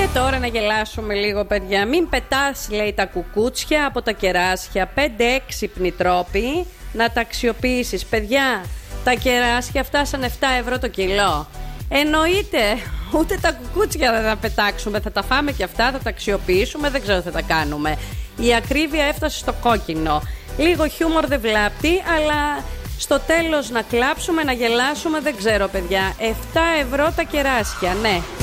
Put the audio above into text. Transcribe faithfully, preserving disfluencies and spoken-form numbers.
Και τώρα να γελάσουμε λίγο, παιδιά. Μην πετάς, λέει, τα κουκούτσια από τα κεράσια. πέντε έξυπνοι τρόποι να τα αξιοποιήσεις. Παιδιά, τα κεράσια φτάσαν επτά ευρώ το κιλό. Εννοείται, ούτε τα κουκούτσια δεν θα πετάξουμε. Θα τα φάμε και αυτά, θα τα αξιοποιήσουμε. Δεν ξέρω τι θα τα κάνουμε. Η ακρίβεια έφτασε στο κόκκινο. Λίγο χιούμορ δεν βλάπτει, αλλά στο τέλος να κλάψουμε, να γελάσουμε, δεν ξέρω, παιδιά. επτά ευρώ τα κεράσια, ναι.